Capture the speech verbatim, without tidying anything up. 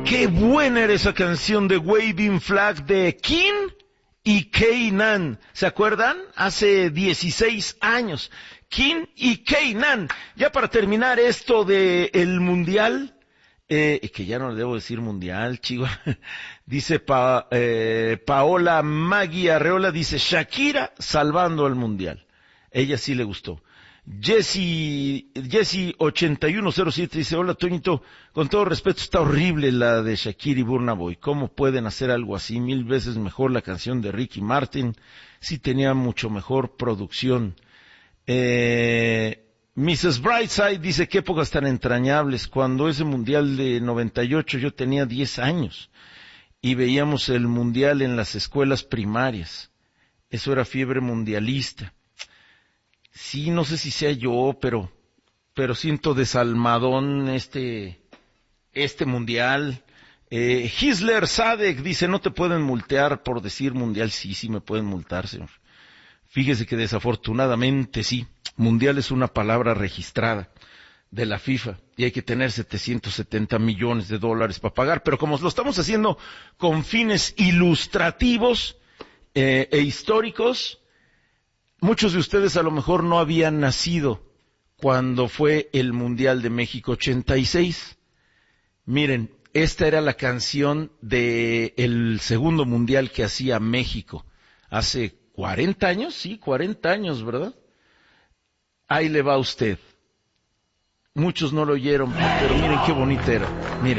Qué buena era esa canción de Waving Flag de King y Kanan. ¿Se acuerdan? Hace dieciséis años. King y Kanan. Ya para terminar esto de el mundial, eh, que ya no le debo decir mundial, chico. Dice pa, eh, Paola Magui Arreola, dice Shakira salvando al mundial. Ella sí le gustó. Jessy, Jessy ochenta y uno cero siete dice, hola Toñito, con todo respeto está horrible la de Shakira y Burna Boy, ¿cómo pueden hacer algo así? Mil veces mejor la canción de Ricky Martin, sí tenía mucho mejor producción. Eh, missus Brightside dice, qué épocas tan entrañables, cuando ese mundial de noventa y ocho yo tenía diez años y veíamos el mundial en las escuelas primarias, eso era fiebre mundialista. Sí, no sé si sea yo, pero, pero siento desalmadón este, este mundial. Eh, Hisler Sadek dice, no te pueden multear por decir mundial. Sí, sí me pueden multar, señor. Fíjese que desafortunadamente sí, mundial es una palabra registrada de la FIFA y hay que tener setecientos setenta millones de dólares para pagar, pero como lo estamos haciendo con fines ilustrativos eh, e históricos, muchos de ustedes a lo mejor no habían nacido cuando fue el Mundial de México ochenta y seis. Miren, esta era la canción del segundo Mundial que hacía México. Hace cuarenta años, sí, cuarenta años, ¿verdad? Ahí le va a usted. Muchos no lo oyeron, pero miren qué bonita era. Miren.